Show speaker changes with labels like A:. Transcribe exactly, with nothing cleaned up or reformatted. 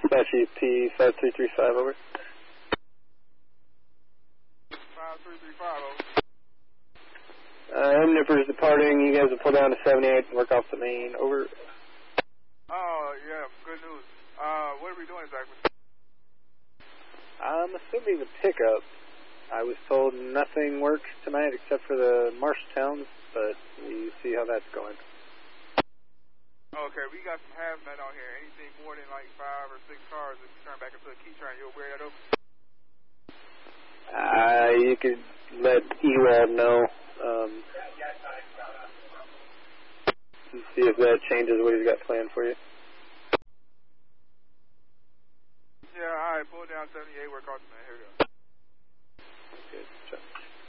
A: Dispatch E P five three three five, over.
B: five three three five, over.
A: Uh, M Nipper's departing. You guys will pull down to seventy-eight and work off the main, over.
B: Oh, yeah, good news. Uh, what are we doing exactly?
A: I'm assuming the pickup. I was told nothing works tonight except for the Marshalltowns, but we see how that's going.
B: Okay, we got some hazmat on here. Anything more than like five or six cars, if you turn back into a key train, you'll wear that over?
A: Uh, you could let Ewald know. Um, see if that changes what he's got planned for you.
B: Yeah, alright, pull down seventy-eight, work off the man. Here we go.